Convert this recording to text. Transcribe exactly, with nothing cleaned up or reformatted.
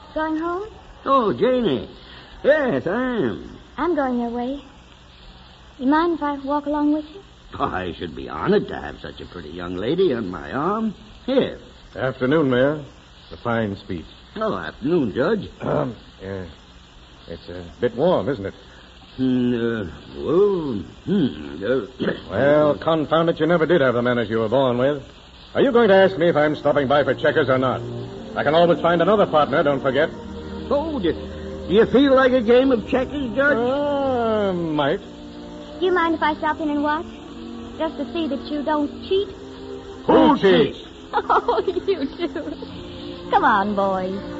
Going home? Oh, Janie. Yes, I am. I'm going your way. You mind if I walk along with you? Oh, I should be honored to have such a pretty young lady on my arm. Here. Afternoon, Mayor. A fine speech. Oh, afternoon, Judge. Um, yeah. It's a bit warm, isn't it? Hmm, uh, well, hmm. Uh, Well, confound it, you never did have the manners you were born with. Are you going to ask me if I'm stopping by for checkers or not? I can always find another partner, don't forget. Oh, do, do you feel like a game of checkers, Judge? Uh, might. Do you mind if I stop in and watch? Just to see that you don't cheat? Who cheats? Oh, you do. Come on, boys.